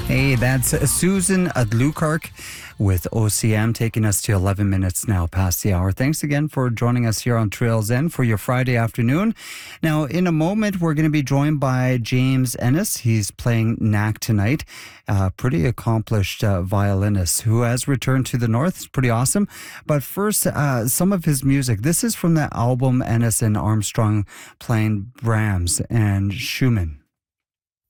Hey, that's Susan Adlukark with OCM, taking us to 11 minutes now past the hour. Thanks again for joining us here on Trails End for your Friday afternoon. Now, in a moment, we're going to be joined by James Ennis. He's playing knack tonight. Pretty accomplished violinist who has returned to the North. It's pretty awesome. But first, some of his music. This is from the album Ennis and Armstrong playing Brahms and Schumann.